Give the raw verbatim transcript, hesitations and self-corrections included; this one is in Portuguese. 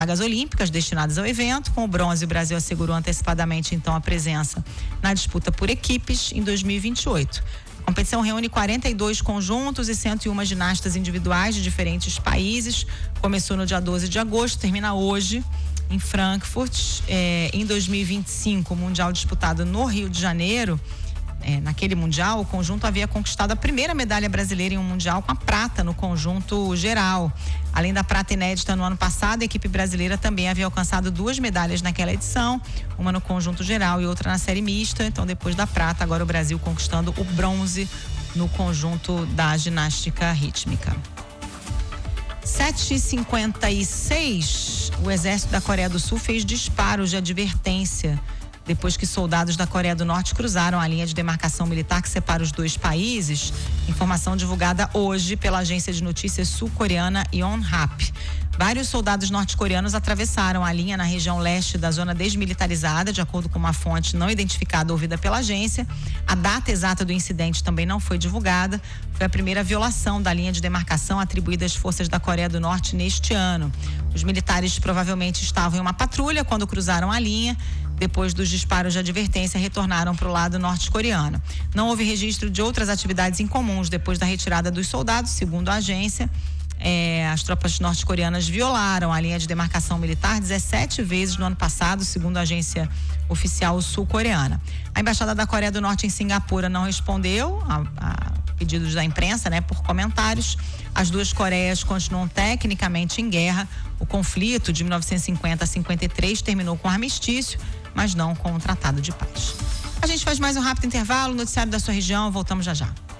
vagas olímpicas destinadas ao evento. Com o bronze, o Brasil assegurou antecipadamente então a presença na disputa por equipes em dois mil e vinte e oito. A competição reúne quarenta e dois conjuntos e cento e uma ginastas individuais de diferentes países. Começou no dia doze de agosto, termina hoje em Frankfurt. É, em dois mil e vinte e cinco, o Mundial disputado no Rio de Janeiro. É, naquele Mundial, o conjunto havia conquistado a primeira medalha brasileira em um Mundial com a prata no conjunto geral. Além da prata inédita no ano passado, a equipe brasileira também havia alcançado duas medalhas naquela edição, uma no conjunto geral e outra na série mista. Então, depois da prata, agora o Brasil conquistando o bronze no conjunto da ginástica rítmica. sete e cinquenta e seis, o exército da Coreia do Sul fez disparos de advertência depois que soldados da Coreia do Norte cruzaram a linha de demarcação militar que separa os dois países. Informação divulgada hoje pela agência de notícias sul-coreana Yonhap. Vários soldados norte-coreanos atravessaram a linha na região leste da zona desmilitarizada, de acordo com uma fonte não identificada ouvida pela agência. A data exata do incidente também não foi divulgada. Foi a primeira violação da linha de demarcação atribuída às forças da Coreia do Norte neste ano. Os militares provavelmente estavam em uma patrulha quando cruzaram a linha. Depois dos disparos de advertência, retornaram para o lado norte-coreano. Não houve registro de outras atividades incomuns depois da retirada dos soldados, segundo a agência. É, as tropas norte-coreanas violaram a linha de demarcação militar dezessete vezes no ano passado, segundo a agência oficial sul-coreana. A embaixada da Coreia do Norte em Singapura não respondeu a, a pedidos da imprensa, né, por comentários. As duas Coreias continuam tecnicamente em guerra. O conflito de mil novecentos e cinquenta a cinquenta e três terminou com armistício, mas não com um tratado de paz. A gente faz mais um rápido intervalo, noticiário da sua região, voltamos já já.